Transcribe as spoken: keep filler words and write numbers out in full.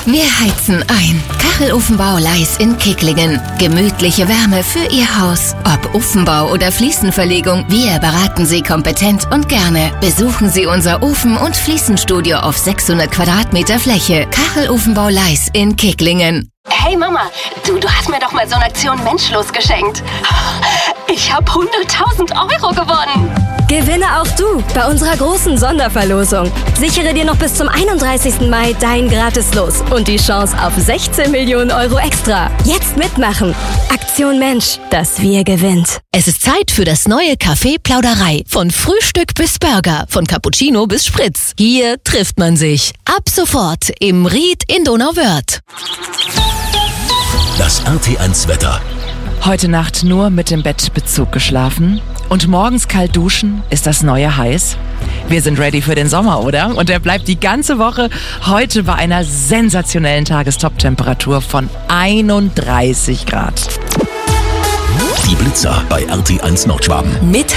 Wir heizen ein. Kachelofenbau Leis in Kicklingen. Gemütliche Wärme für Ihr Haus. Ob Ofenbau oder Fliesenverlegung, wir beraten Sie kompetent und gerne. Besuchen Sie unser Ofen- und Fliesenstudio auf sechshundert Quadratmeter Fläche. Kachelofenbau Leis in Kicklingen. Hey Mama, du, du hast mir doch mal so eine Aktion Menschlos geschenkt. Ich habe hunderttausend Euro gewonnen. Gewinne auch du bei unserer großen Sonderverlosung. Sichere dir noch bis zum einunddreißigsten Mai dein Gratis-Los und die Chance auf sechzehn Millionen Euro extra. Jetzt mitmachen. Aktion Mensch, das Wir gewinnt. Es ist Zeit für das neue Café Plauderei. Von Frühstück bis Burger, von Cappuccino bis Spritz. Hier trifft man sich. Ab sofort im Ried in Donauwörth. Das R T eins Wetter. Heute Nacht nur mit dem Bettbezug geschlafen und morgens kalt duschen, ist das neue heiß. Wir sind ready für den Sommer, oder? Und er bleibt die ganze Woche. Heute bei einer sensationellen Tagestop-Temperatur von einunddreißig Grad. Die Blitzer bei R T eins Nordschwaben. Mit